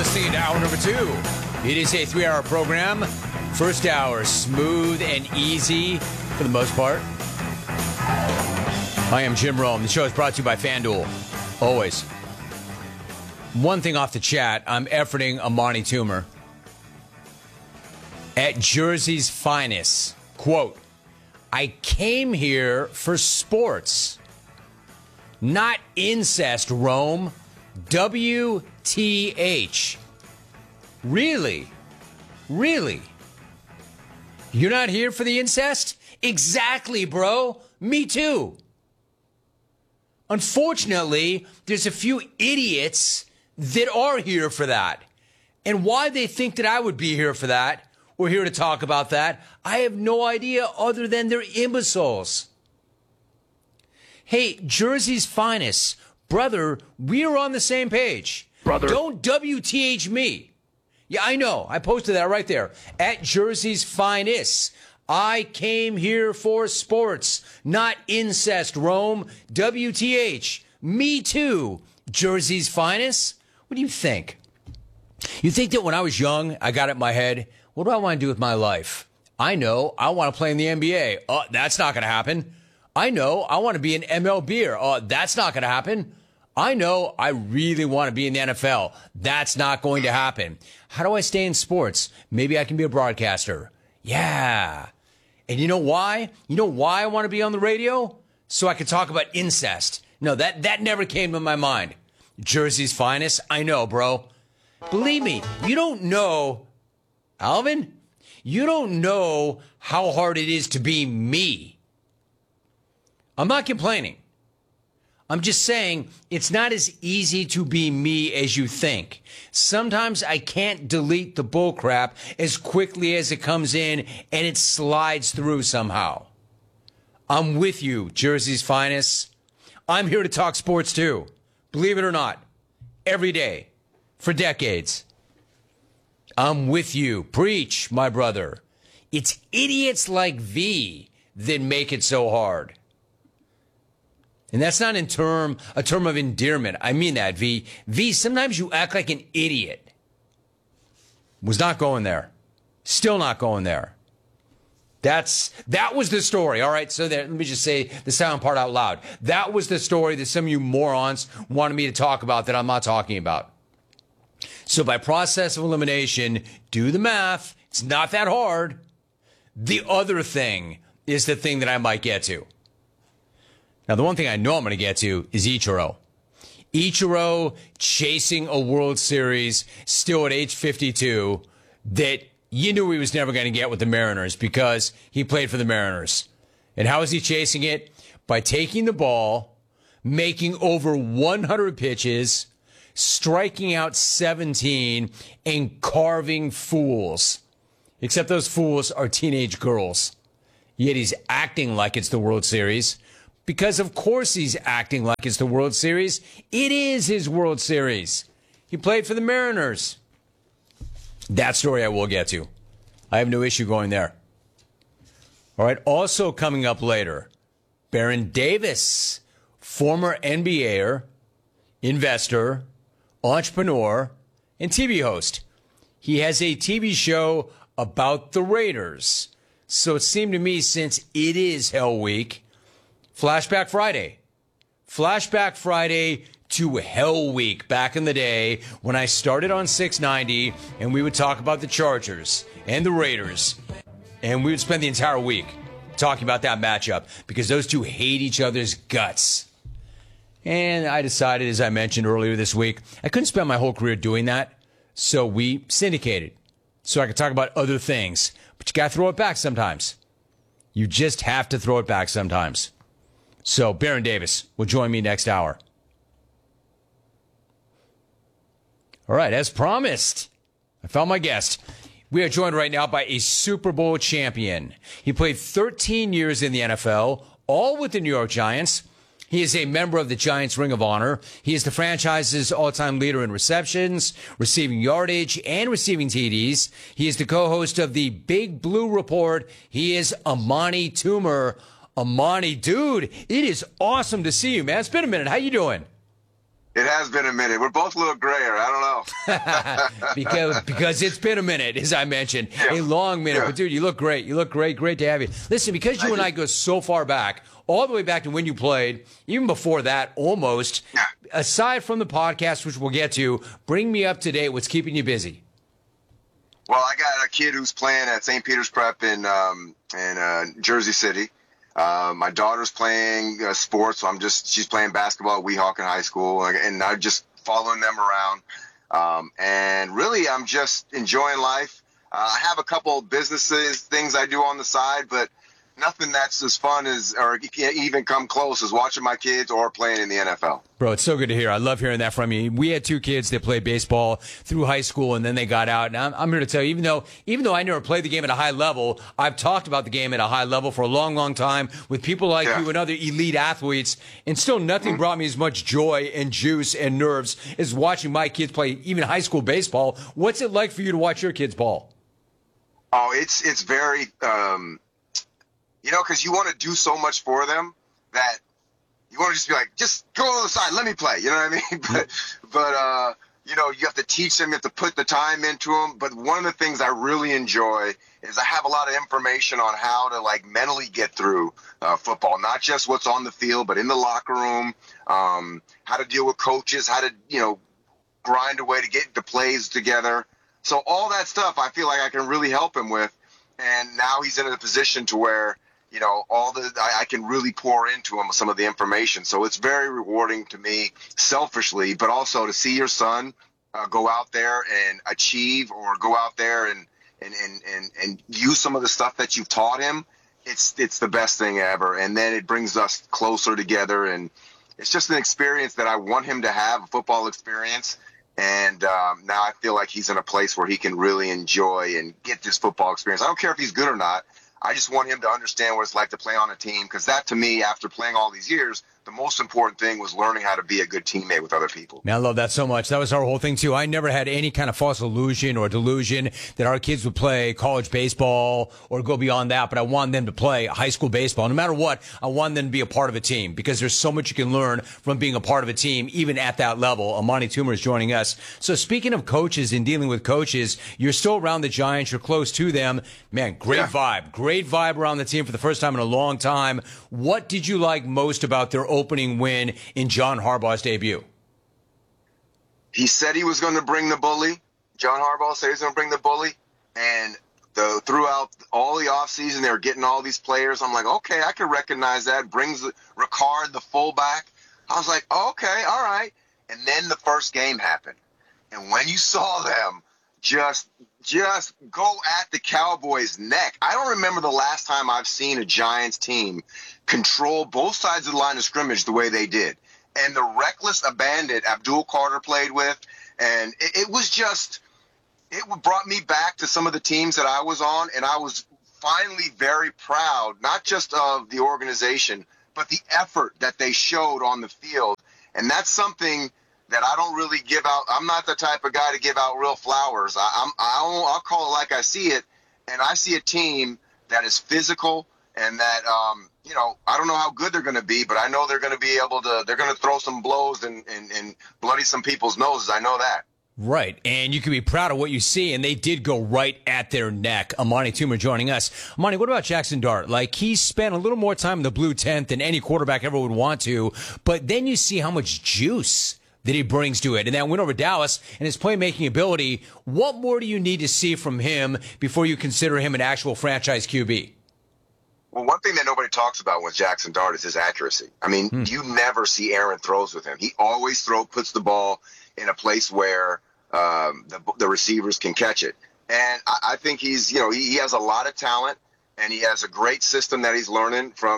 listening to hour number 2. It is a 3-hour program. First hour, smooth and easy for the most part. I am Jim Rome. The show is brought to you by FanDuel. Always. One thing off the chat, I'm efforting Amani Toomer at Jersey's finest. Quote, I came here for sports, not incest, Rome. WTH. Really? Really? You're not here for the incest? Exactly, bro. Me too. Unfortunately, there's a few idiots that are here for that. And why they think that I would be here for that, or here to talk about that, I have no idea other than they're imbeciles. Hey, Jersey's finest. Brother, we're on the same page. Brother. Don't WTH me. Yeah, I know. I posted that right there. At Jersey's finest. I came here for sports, not incest, Rome. WTH. Me too. Jersey's finest. What do you think? You think that when I was young, I got it in my head, what do I want to do with my life? I know. I want to play in the NBA. That's not going to happen. I know I want to be an MLBer. That's not going to happen. I know I really want to be in the NFL. That's not going to happen. How do I stay in sports? Maybe I can be a broadcaster. Yeah. And you know why? You know why I want to be on the radio? So I can talk about incest. No, that never came to my mind. Jersey's finest? I know, bro. Believe me, you don't know, Alvin, you don't know how hard it is to be me. I'm not complaining. I'm just saying it's not as easy to be me as you think. Sometimes I can't delete the bullcrap as quickly as it comes in and it slides through somehow. I'm with you, Jersey's finest. I'm here to talk sports too. Believe it or not. Every day. For decades. I'm with you. Preach, my brother. It's idiots like V that make it so hard. And that's not a term of endearment. I mean that, V. V, sometimes you act like an idiot. Was not going there. Still not going there. That was the story. All right, so let me just say the sound part out loud. That was the story that some of you morons wanted me to talk about that I'm not talking about. So by process of elimination, do the math. It's not that hard. The other thing is the thing that I might get to. Now, the one thing I know I'm going to get to is Ichiro. Ichiro chasing a World Series still at age 52 that you knew he was never going to get with the Mariners because he played for the Mariners. And how is he chasing it? By taking the ball, making over 100 pitches, striking out 17, and carving fools. Except those fools are teenage girls. Yet he's acting like it's the World Series. Because of course he's acting like it's the World Series. It is his World Series. He played for the Mariners. That story I will get to. I have no issue going there. All right, also coming up later, Baron Davis, former NBAer, investor, entrepreneur, and TV host. He has a TV show about the Raiders. So it seemed to me, since it is Hell Week, Flashback Friday. Flashback Friday to Hell Week back in the day when I started on 690 and we would talk about the Chargers and the Raiders. And we would spend the entire week talking about that matchup because those two hate each other's guts. And I decided, as I mentioned earlier this week, I couldn't spend my whole career doing that. So we syndicated so I could talk about other things. But you got to throw it back sometimes. You just have to throw it back sometimes. So Baron Davis will join me next hour. All right, as promised, I found my guest. We are joined right now by a Super Bowl champion. He played 13 years in the NFL, all with the New York Giants. He is a member of the Giants Ring of Honor. He is the franchise's all-time leader in receptions, receiving yardage, and receiving TDs. He is the co-host of the Big Blue Report. He is Amani Toomer. Amani, dude, it is awesome to see you, man. It's been a minute. How you doing? It has been a minute. We're both a little grayer. I don't know. because it's been a minute, as I mentioned, a long minute. Yeah. But, dude, you look great. You look great. Great to have you. Listen, because you and I go so far back, all the way back to when you played, even before that, almost, aside from the podcast, which we'll get to, bring me up to date. What's keeping you busy? Well, I got a kid who's playing at St. Peter's Prep in Jersey City. My daughter's playing sports, so she's playing basketball at Weehawken High School, and I'm just following them around. And really, I'm just enjoying life. I have a couple of businesses, things I do on the side, but nothing that's as fun as, or can't even come close as watching my kids or playing in the NFL. Bro, it's so good to hear. I love hearing that from you. We had two kids that played baseball through high school, and then they got out. And I'm here to tell you, even though I never played the game at a high level, I've talked about the game at a high level for a long, long time with people like you and other elite athletes, and still nothing brought me as much joy and juice and nerves as watching my kids play even high school baseball. What's it like for you to watch your kids ball? Oh, it's very, because you want to do so much for them that you want to just be like, just go on the side, let me play. You know what I mean? But you have to teach them, you have to put the time into them. But one of the things I really enjoy is I have a lot of information on how to mentally get through football, not just what's on the field, but in the locker room, how to deal with coaches, how to, grind a way to get the plays together. So all that stuff I feel like I can really help him with. And now he's in a position to where, I can really pour into him some of the information. So it's very rewarding to me selfishly, but also to see your son go out there and achieve, or go out there and use some of the stuff that you've taught him. It's the best thing ever. And then it brings us closer together. And it's just an experience that I want him to have, a football experience. And now I feel like he's in a place where he can really enjoy and get this football experience. I don't care if he's good or not. I just want him to understand what it's like to play on a team, because that, to me, after playing all these years, the most important thing was learning how to be a good teammate with other people. Man, I love that so much. That was our whole thing, too. I never had any kind of false illusion or delusion that our kids would play college baseball or go beyond that, but I wanted them to play high school baseball. No matter what, I wanted them to be a part of a team, because there's so much you can learn from being a part of a team, even at that level. Amani Toomer is joining us. So speaking of coaches and dealing with coaches, you're still around the Giants. You're close to them. Man, great vibe. Great vibe around the team for the first time in a long time. What did you like most about their opening win in John Harbaugh's debut? He said he was going to bring the bully. John Harbaugh said he was going to bring the bully. And throughout all the offseason, they were getting all these players. I'm like, okay, I can recognize that. Brings Ricard, the fullback. I was like, okay, all right. And then the first game happened. And when you saw them just go at the Cowboys' neck. I don't remember the last time I've seen a Giants team control both sides of the line of scrimmage the way they did. And the reckless abandon Abdul Carter played with, and it brought me back to some of the teams that I was on, and I was finally very proud, not just of the organization, but the effort that they showed on the field. And that's something that I don't really give out. I'm not the type of guy to give out real flowers. I'll call it like I see it, and I see a team that is physical and that, I don't know how good they're going to be, but I know they're going to be able to. They're going to throw some blows and bloody some people's noses. I know that. Right, and you can be proud of what you see, and they did go right at their neck. Amani Toomer joining us. Amani, what about Jackson Dart? He spent a little more time in the blue tent than any quarterback ever would want to, but then you see how much juice that he brings to it. And that win over Dallas and his playmaking ability, what more do you need to see from him before you consider him an actual franchise QB? Well, one thing that nobody talks about with Jackson Dart is his accuracy. I mean, you never see errant throws with him. He always puts the ball in a place where the receivers can catch it. And I think he has a lot of talent, and he has a great system that he's learning from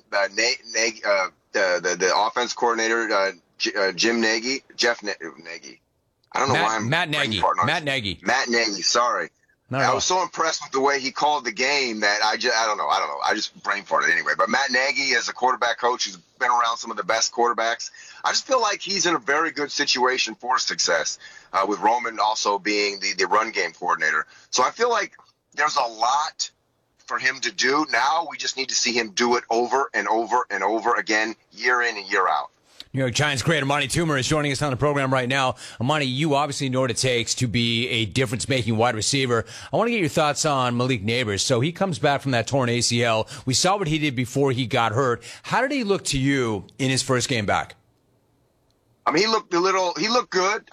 the offense coordinator, Jeff Nagy. I don't know why I'm Matt Nagy. Matt Nagy. Sorry. I was so impressed with the way he called the game that I don't know. I just brain farted anyway. But Matt Nagy, as a quarterback coach, who's been around some of the best quarterbacks, I just feel like he's in a very good situation for success, with Roman also being the run game coordinator. So I feel like there's a lot for him to do. Now we just need to see him do it over and over and over again, year in and year out. New York Giants great Amani Toomer is joining us on the program right now. Amani, you obviously know what it takes to be a difference-making wide receiver. I want to get your thoughts on Malik Nabers. So he comes back from that torn ACL. We saw what he did before he got hurt. How did he look to you in his first game back? I mean, he looked good.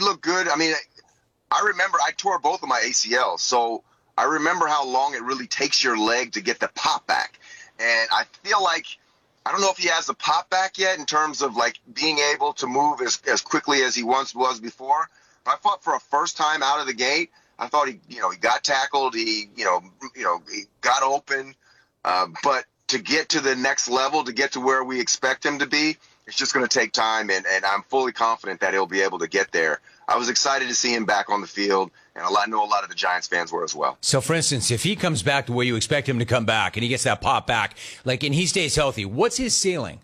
I remember I tore both of my ACLs, so I remember how long it really takes your leg to get the pop back. And I feel like, I don't know if he has the pop back yet in terms of like being able to move as quickly as he once was before. But I thought for a first time out of the gate, I thought he got tackled, he got open. But to get to the next level, to get to where we expect him to be, it's just going to take time. And I'm fully confident that he'll be able to get there. I was excited to see him back on the field, and I know a lot of the Giants fans were as well. So, for instance, if he comes back the way you expect him to come back and he gets that pop back, and he stays healthy, what's his ceiling?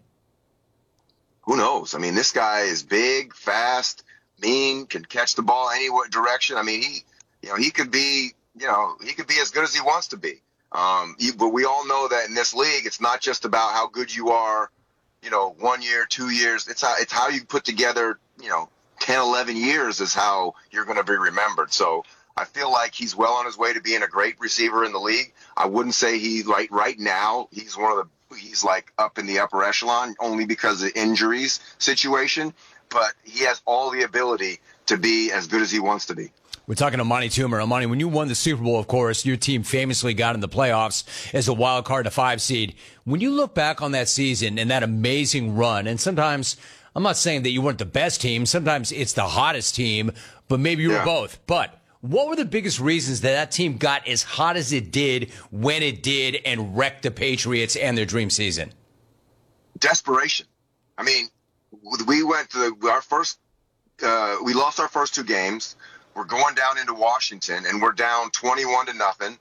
Who knows? I mean, this guy is big, fast, mean, can catch the ball any direction. I mean, he could be as good as he wants to be. But we all know that in this league, it's not just about how good you are, 1 year, 2 years. It's how you put together, 10, 11 years is how you're going to be remembered. So I feel like he's well on his way to being a great receiver in the league. I wouldn't say right now he's he's like up in the upper echelon only because of injuries situation, but he has all the ability to be as good as he wants to be. We're talking to Amani Toomer. Amani, when you won the Super Bowl, of course, your team famously got in the playoffs as a wild card, a 5 seed. When you look back on that season and that amazing run, and sometimes I'm not saying that you weren't the best team. Sometimes it's the hottest team, but maybe you were both. But what were the biggest reasons that team got as hot as it did when it did and wrecked the Patriots and their dream season? Desperation. I mean, we went to our first we lost our first 2 games. We're going down into Washington, and we're down 21-0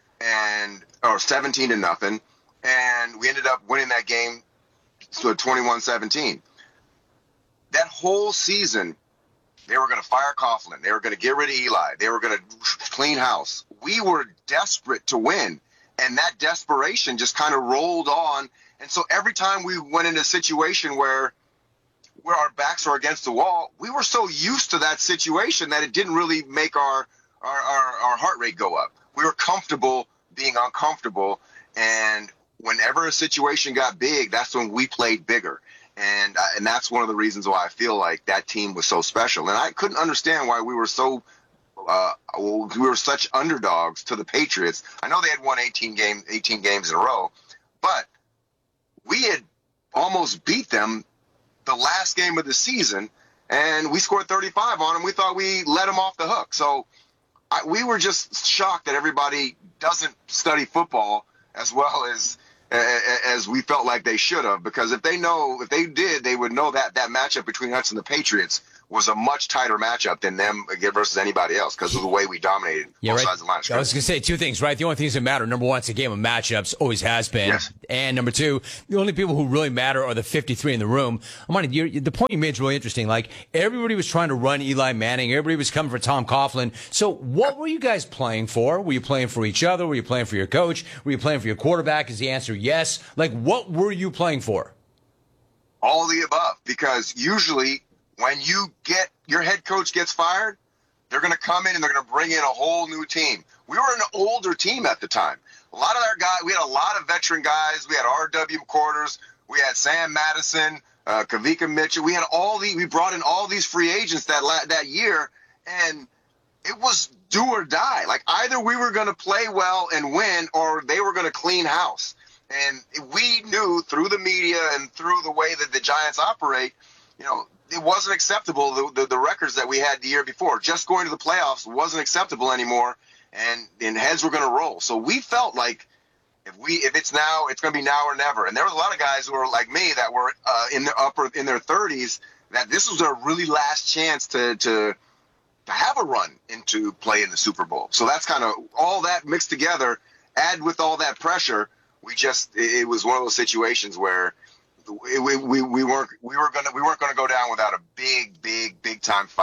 or 17-0, and we ended up winning that game, so 21-17. That whole season, they were going to fire Coughlin. They were going to get rid of Eli. They were going to clean house. We were desperate to win, and that desperation just kind of rolled on. And so every time we went in a situation where our backs are against the wall, we were so used to that situation that it didn't really make our heart rate go up. We were comfortable being uncomfortable, and whenever a situation got big, that's when we played bigger. And that's one of the reasons why I feel like that team was so special. And I couldn't understand why we were such underdogs to the Patriots. I know they had won 18 games in a row, but we had almost beat them the last game of the season, and we scored 35 on them. We thought we let them off the hook. So we were just shocked that everybody doesn't study football as well as we felt like they should have, because if they did, they would know that matchup between us and the Patriots was a much tighter matchup than them versus anybody else because of the way we dominated both sides of the line. I was going to say 2 things, right? The only things that matter, number 1, it's a game of matchups, always has been. Yes. And number 2, the only people who really matter are the 53 in the room. Amani, the point you made is really interesting. Like, everybody was trying to run Eli Manning. Everybody was coming for Tom Coughlin. So what were you guys playing for? Were you playing for each other? Were you playing for your coach? Were you playing for your quarterback? Is the answer yes? Like, what were you playing for? All the above, because usually when your head coach gets fired, they're going to come in and they're going to bring in a whole new team. We were an older team at the time. A lot of our guys, we had a lot of veteran guys. We had R.W. McQuarters. We had Sam Madison, Kavika Mitchell. We had we brought in all these free agents that year, and it was do or die. Like, either we were going to play well and win, or they were going to clean house. And we knew through the media and through the way that the Giants operate, it wasn't acceptable, the records that we had the year before. Just going to the playoffs wasn't acceptable anymore, and heads were going to roll. So we felt like if it's now, it's going to be now or never. And there was a lot of guys who were like me that were in their 30s, that this was their really last chance to have a run into play in the Super Bowl. So that's kind of all that mixed together, add with all that pressure. It was one of those situations where we weren't going to go down without a big time fight.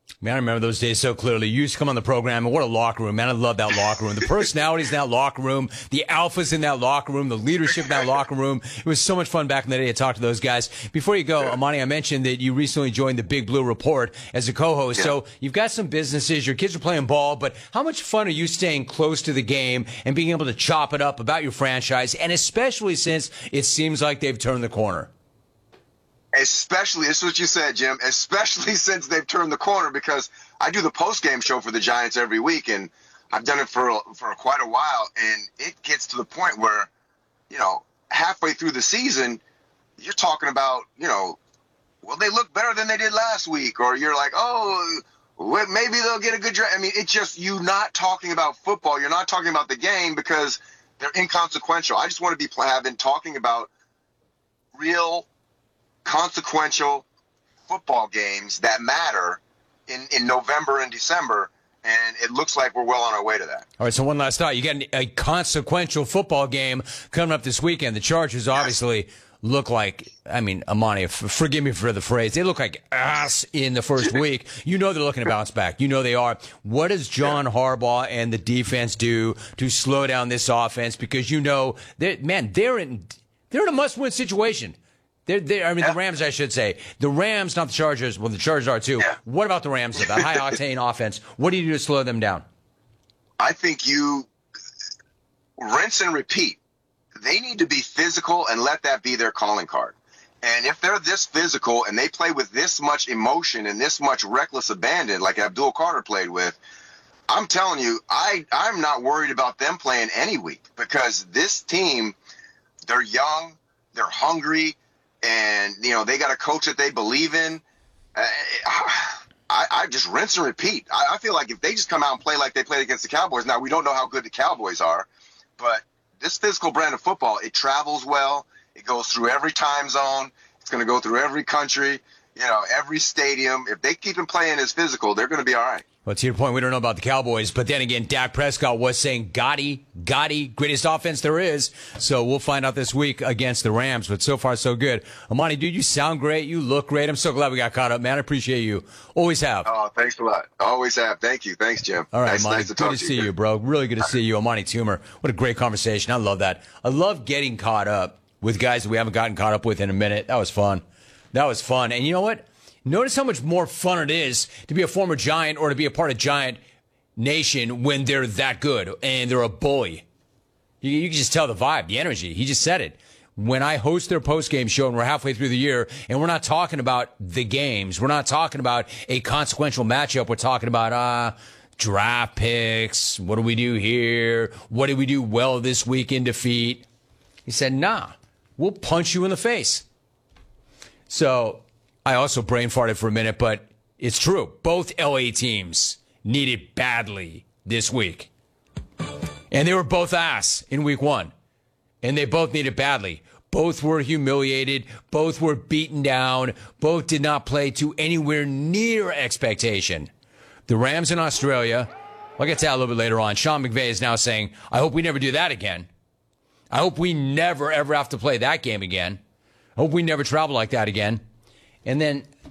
Man, I remember those days so clearly. You used to come on the program, and what a locker room. Man, I love that locker room. The personalities in that locker room, the alphas in that locker room, the leadership in that locker room. It was so much fun back in the day to talk to those guys. Before you go, Amani, I mentioned that you recently joined the Big Blue Report as a co-host. Yeah. So you've got some businesses, your kids are playing ball, but how much fun are you staying close to the game and being able to chop it up about your franchise, and especially since it seems like they've turned the corner? Especially, this is what you said, Jim, especially since they've turned the corner, because I do the post-game show for the Giants every week, and I've done it for quite a while, and it gets to the point where, halfway through the season, you're talking about, well, they look better than they did last week, or you're like, oh, well, maybe they'll get a good draft. I mean, it's just you not talking about football. You're not talking about the game because they're inconsequential. I just want to be talking about real consequential football games that matter in November and December, and it looks like we're well on our way to that. All right, so one last thought. You got a consequential football game coming up this weekend. The Chargers obviously look like, Amani, forgive me for the phrase, they look like ass in the first week. You know they're looking to bounce back. You know they are. What does John Harbaugh and the defense do to slow down this offense? Because they're in a must-win situation. The Rams, I should say. The Rams, not the Chargers. Well, the Chargers are too. Yeah. What about the Rams, the high-octane offense? What do you do to slow them down? I think you rinse and repeat. They need to be physical and let that be their calling card. And if they're this physical and they play with this much emotion and this much reckless abandon like Abdul Carter played with, I'm telling you, I'm not worried about them playing any week, because this team, they're young, they're hungry, and, they got a coach that they believe in. I just rinse and repeat. I feel like if they just come out and play like they played against the Cowboys, now we don't know how good the Cowboys are, but this physical brand of football, it travels well. It goes through every time zone. It's going to go through every country, every stadium. If they keep them playing as physical, they're going to be all right. Well, to your point, we don't know about the Cowboys, but then again, Dak Prescott was saying Gotti, greatest offense there is. So we'll find out this week against the Rams, but so far so good. Amani, dude, you sound great. You look great. I'm so glad we got caught up, man. I appreciate you. Always have. Oh, thanks a lot. Always have. Thank you. Thanks, Jim. All right, Amani, good to see you, bro. Really good to see you. Amani Toomer. What a great conversation. I love that. I love getting caught up with guys that we haven't gotten caught up with in a minute. That was fun. And you know what? Notice how much more fun it is to be a former Giant or to be a part of Giant Nation when they're that good and they're a bully. You can just tell the vibe, the energy. He just said it. When I host their post-game show and we're halfway through the year and we're not talking about the games, we're not talking about a consequential matchup, we're talking about draft picks, what do we do here, what did we do well this week in defeat? He said, nah, we'll punch you in the face. So I also brain farted for a minute, but it's true. Both LA teams needed badly this week. And they were both ass in week one. And they both needed badly. Both were humiliated. Both were beaten down. Both did not play to anywhere near expectation. The Rams in Australia, I'll get to that a little bit later on. Sean McVay is now saying, I hope we never do that again. I hope we never, ever have to play that game again. I hope we never travel like that again. And then